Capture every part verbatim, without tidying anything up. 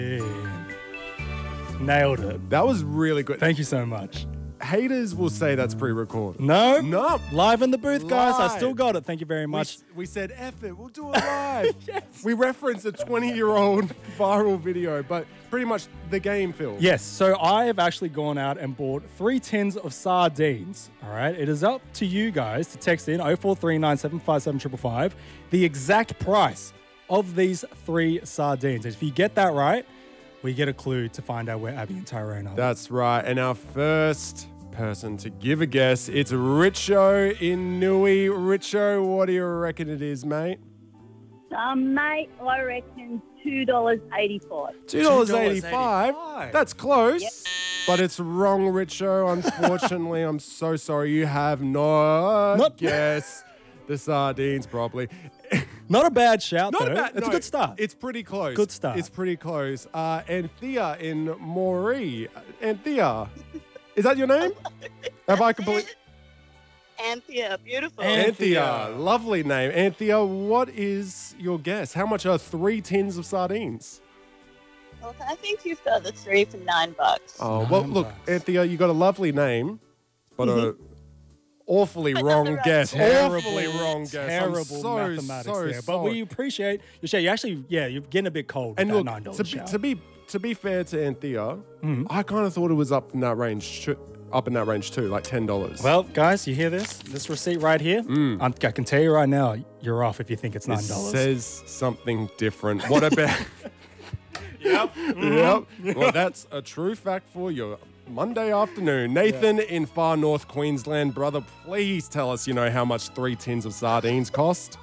Nailed it. That was really good. Thank you so much. Haters will say that's pre-recorded. No. No. Live in the booth, guys. I Live. still got it. Thank you very We, much. we said, F it, we'll do it live. Yes. We referenced a twenty-year-old viral video, but pretty much the game, Phil. Yes, so I have actually gone out and bought three tins of sardines, all right? It is up to you guys to text in oh four three nine seven five seven five five five the exact price of these three sardines. If you get that right, we get a clue to find out where Abby and Tyrone are. That's right. And our first person to give a guess, it's Richo in Nui. Richo, what do you reckon it is, mate? Um, mate, I reckon two dollars eighty-five. two dollars eighty-five. That's close. Yep. But it's wrong, Richo. Unfortunately, I'm so sorry. You have not Not- guessed the sardines properly. Not a bad shout, Not though. a bad, It's no, a good start. It's pretty close. Good start. It's pretty close. Uh, Anthea in Moree. Anthea, is that your name? Have I completely... Anthea, beautiful. Anthea. Anthea, lovely name. Anthea, what is your guess? How much are three tins of sardines? Well, I think you've got the three for nine bucks. Oh, well, Nine look, bucks. Anthea, you got a lovely name, but a awfully But not wrong the right guess. Terrible, Awfully wrong guess. I'm Terrible so, mathematics so there. But sorry. we appreciate your share. You actually, yeah, you're getting a bit cold with And that look, nine dollars to be, shout. to be to be fair to Anthea, Mm-hmm. I kind of thought it was up in that range, sh- up in that range too, like ten dollars. Well, guys, you hear this? This receipt right here? I'm, I can tell you right now, you're off if you think it's nine it dollars. says something different. What about? Yep. Yep. Well, that's a true fact for your Monday afternoon. Nathan in far north Queensland, brother, please tell us, you know, how much three tins of sardines cost.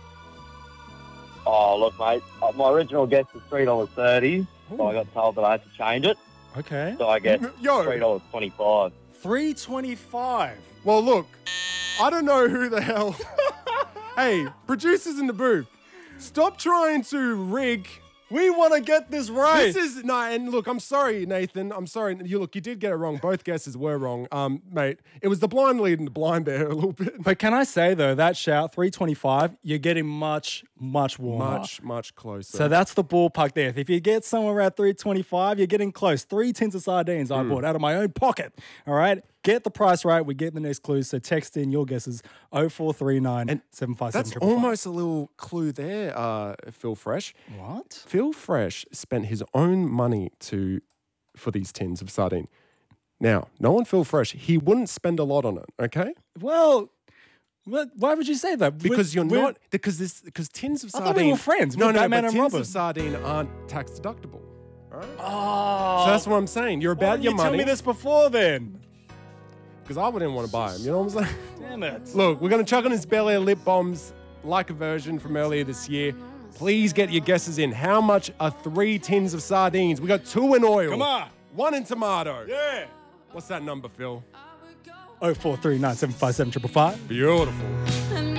Oh, look, mate. uh, My original guess was three dollars thirty, so I got told that I had to change it. Okay. So I guess Yo. three dollars twenty-five. three twenty-five. Well, look, I don't know who the hell. Hey, producers in the booth, stop trying to rig. We want to get this right. This is no, and look, I'm sorry, Nathan. I'm sorry. You look, you did get it wrong. Both guesses were wrong, um, mate. It was the blind leading the blind there a little bit. But can I say, though, that shout, three twenty-five, you're getting much, much warmer. Much, much closer. So that's the ballpark there. If you get somewhere at three twenty-five, you're getting close. Three tins of sardines I bought out of my own pocket. All right? Get the price right. We get the next clue. So text in your guesses oh four three nine seven five seven That's five five. almost a little clue there, uh, Phil Fresh. What? Phil Fresh spent his own money to for these tins of sardine. Now, knowing Phil Fresh, he wouldn't spend a lot on it, okay? Well, what, why would you say that? Because We're- you're we're- not because this because tins of I sardine. thought we were friends. No, We're no, Batman but and tins Robin. of sardine aren't tax deductible. All right? Oh. So that's what I'm saying. You're Why about didn't your you money. tell me this before then? Because I wouldn't want to buy them. You know what I'm saying? Damn it. Look, we're going to chuck on his Bel Air lip balms like a version from earlier this year. Please get your guesses in. How much are three tins of sardines? We got two in oil. Come on. One in tomato. Yeah. What's that number, Phil? oh four three nine seven five seven five five. Beautiful.